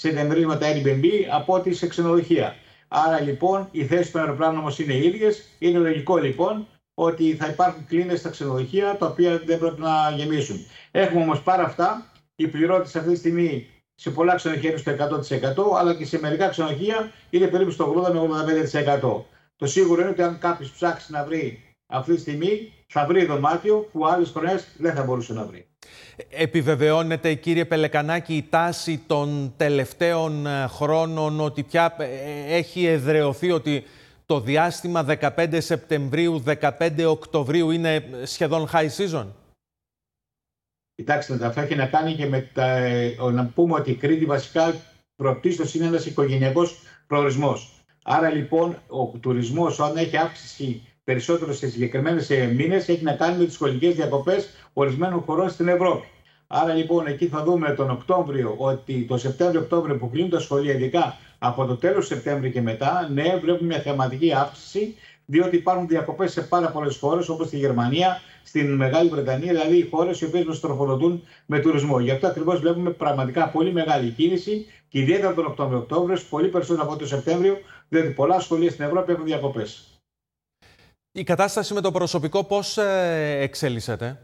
σε διαμερίσματα Airbnb από ότι σε ξενοδοχεία. Άρα λοιπόν οι θέσεις των αεροπλάνων όμως είναι οι ίδιες. Είναι λογικό λοιπόν ότι θα υπάρχουν κλίνες στα ξενοδοχεία τα οποία δεν πρέπει να γεμίσουν. Έχουμε όμως πάρα αυτά. Οι πληρώτες αυτή τη στιγμή σε πολλά ξενοδοχεία είναι στο 100%, αλλά και σε μερικά ξενοδοχεία είναι περίπου στο 80 με 85%. Το σίγουρο είναι ότι αν κάποιος ψάξει να βρει αυτή τη στιγμή, θα βρει δωμάτιο που άλλες χρονιές δεν θα μπορούσε να βρει. Επιβεβαιώνεται, κύριε Πελεκανάκη, η τάση των τελευταίων χρόνων ότι πια έχει εδραιωθεί ότι το διάστημα 15 Σεπτεμβρίου, 15 Οκτωβρίου είναι σχεδόν high season? Κοιτάξτε, αυτό έχει να κάνει και με να πούμε ότι η Κρήτη βασικά πρωτίστως είναι ένας οικογενειακός προορισμός. Άρα λοιπόν ο τουρισμός, όταν έχει αύξηση περισσότερο σε συγκεκριμένες μήνες, έχει να κάνει με τις σχολικές διακοπές ορισμένων χωρών στην Ευρώπη. Άρα λοιπόν εκεί θα δούμε τον Οκτώβριο, ότι το Σεπτέμβριο-Οκτώβριο που κλείνουν τα σχολεία, ειδικά από το τέλος Σεπτέμβρη και μετά, ναι, βλέπουμε μια θεματική αύξηση, διότι υπάρχουν διακοπές σε πάρα πολλές χώρες, όπως στη Γερμανία, στην Μεγάλη Βρετανία, δηλαδή οι χώρες οι οποίες μας τροφοδοτούν με τουρισμό. Γι' αυτό ακριβώς βλέπουμε πραγματικά πολύ μεγάλη κίνηση και ιδιαίτερα τον Οκτώβριο-Οκτώβριο, πολύ περισσότερο από το Σεπτέμβριο, διότι πολλά σχολεία στην Ευρώπη έχουν διακοπές. Η κατάσταση με το προσωπικό πώς εξελίσσεται?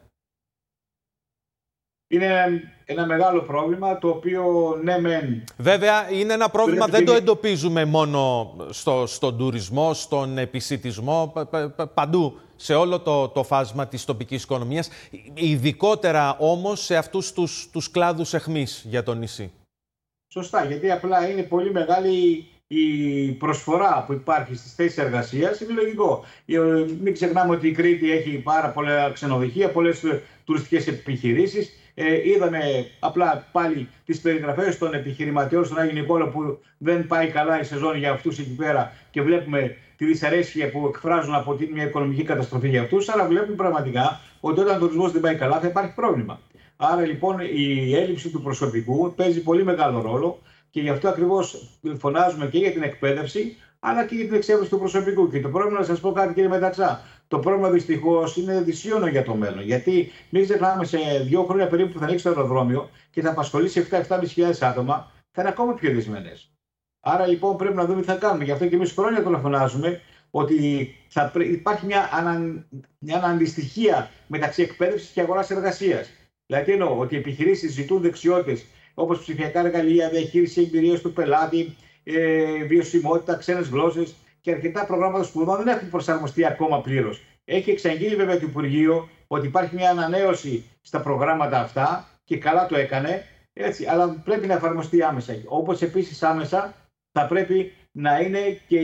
Είναι ένα μεγάλο πρόβλημα, το οποίο ναι μεν... Βέβαια, είναι ένα πρόβλημα, δεν το εντοπίζουμε μόνο στον τουρισμό, στον επισιτισμό, παντού, σε όλο το φάσμα της τοπικής οικονομίας, ειδικότερα όμως σε αυτούς τους κλάδους αιχμής για το νησί. Σωστά, γιατί απλά είναι πολύ μεγάλη η προσφορά που υπάρχει στις θέσεις εργασίας. Είναι λογικό. Μην ξεχνάμε ότι η Κρήτη έχει πάρα πολλά ξενοδοχεία, πολλές τουριστικές επιχειρήσεις. Είδαμε απλά πάλι τις περιγραφές των επιχειρηματιών στον Άγιο Νικόλαο που δεν πάει καλά η σεζόν για αυτούς εκεί πέρα και βλέπουμε τη δυσαρέσκεια που εκφράζουν από μια οικονομική καταστροφή για αυτούς. Αλλά βλέπουμε πραγματικά ότι όταν ο τουρισμός δεν πάει καλά θα υπάρχει πρόβλημα. Άρα λοιπόν η έλλειψη του προσωπικού παίζει πολύ μεγάλο ρόλο και γι' αυτό ακριβώς φωνάζουμε και για την εκπαίδευση αλλά και για την εξέβρεση του προσωπικού. Και το πρόβλημα, να σας πω κάτι, κύριε Μεταξά, το πρόβλημα δυστυχώς είναι δυσίωνο για το μέλλον. Γιατί μην ξεχνάμε, σε 2 χρόνια περίπου που θα ανοίξει το αεροδρόμιο και θα απασχολήσει 7-7.500 άτομα, θα είναι ακόμα πιο δυσμενές. Άρα λοιπόν πρέπει να δούμε τι θα κάνουμε. Γι' αυτό και εμείς χρόνια το φωνάζουμε ότι υπάρχει μια αντιστοιχία μεταξύ εκπαίδευσης και αγοράς εργασίας. Δηλαδή εννοώ ότι οι επιχειρήσεις ζητούν δεξιότητες όπως ψηφιακά εργαλεία, διαχείριση εμπειρίας του πελάτη, βιωσιμότητα, ξένες γλώσσες και αρκετά προγράμματα σπουδών δεν έχουν προσαρμοστεί ακόμα πλήρως. Έχει εξαγγείλει βέβαια το Υπουργείο ότι υπάρχει μια ανανέωση στα προγράμματα αυτά και καλά το έκανε, έτσι, αλλά πρέπει να εφαρμοστεί άμεσα. Όπως επίσης άμεσα θα πρέπει να είναι και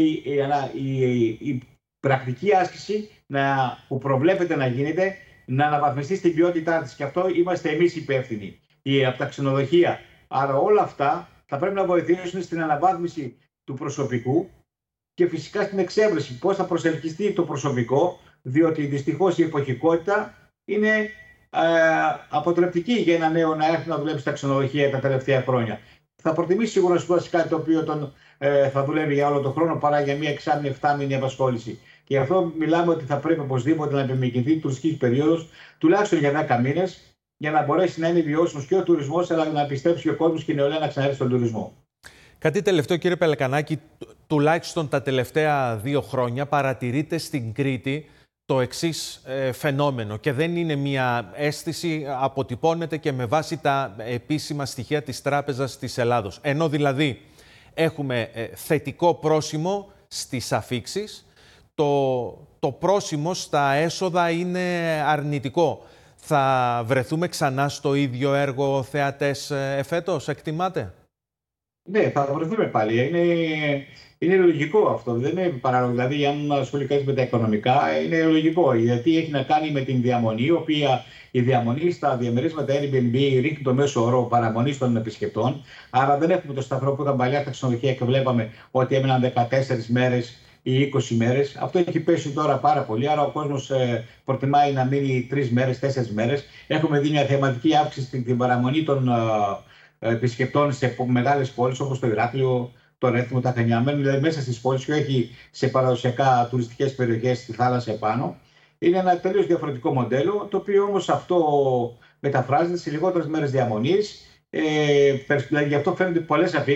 η πρακτική άσκηση που προβλέπεται να γίνεται, να αναβαθμιστεί στην ποιότητά της. Και αυτό είμαστε εμείς υπεύθυνοι από τα ξενοδοχεία. Άρα όλα αυτά θα πρέπει να βοηθήσουν στην αναβάθμιση του προσωπικού και φυσικά στην εξέβρεση πώς θα προσελκυστεί το προσωπικό, διότι δυστυχώς η εποχικότητα είναι αποτρεπτική για ένα νέο να έρθει να δουλέψει στα ξενοδοχεία τα τελευταία χρόνια. Θα προτιμήσει σίγουρα να σπουδάσει κάτι το οποίο θα δουλεύει για όλο τον χρόνο παρά για μια 6-7μηνη απασχόληση. Και γι' αυτό μιλάμε ότι θα πρέπει οπωσδήποτε να επιμηκυνθεί η τουριστική περίοδος τουλάχιστον για 10 μήνες, για να μπορέσει να είναι βιώσιμος και ο τουρισμός, αλλά να πιστέψει και ο κόσμος και η νεολαία να ξαναρθει στον τουρισμό. Κάτι τελευταίο, κύριε Πελεκανάκη, τουλάχιστον τα τελευταία 2 χρόνια παρατηρείται στην Κρήτη το εξής φαινόμενο και δεν είναι μια αίσθηση, αποτυπώνεται και με βάση τα επίσημα στοιχεία της Τράπεζας της Ελλάδος. Ενώ δηλαδή έχουμε θετικό πρόσημο στις αφίξεις, το πρόσημο στα έσοδα είναι αρνητικό. Θα βρεθούμε ξανά στο ίδιο έργο θεατές εφέτος, εκτιμάτε? Ναι, θα βρεθούμε πάλι. Είναι λογικό αυτό. Δεν είναι παράλογο. Δηλαδή, αν ασχολείται κανείς με τα οικονομικά, είναι λογικό. Γιατί έχει να κάνει με την διαμονή, η οποία η διαμονή στα διαμερίσματα Airbnb ρίχνει το μέσο όρο παραμονής των επισκεπτών. Άρα δεν έχουμε το σταθερό που είχαν παλιά στα ξενοδοχεία και βλέπαμε ότι έμειναν 14 μέρες ή 20 μέρες. Αυτό έχει πέσει τώρα πάρα πολύ. Άρα ο κόσμος προτιμάει να μείνει 3 μέρες, 4 μέρες. Έχουμε δει μια θεματική αύξηση στην παραμονή των επισκεπτών σε μεγάλες πόλεις όπως το Ηράκλειο, το Ρέθυμο, τα Χανιά. Μένουν δηλαδή μέσα στις πόλεις και όχι σε παραδοσιακά τουριστικές περιοχές στη θάλασσα επάνω. Είναι ένα τελείως διαφορετικό μοντέλο, το οποίο όμως αυτό μεταφράζεται σε λιγότερες μέρες διαμονής. Γι' αυτό φαίνονται πολλές αφίξεις.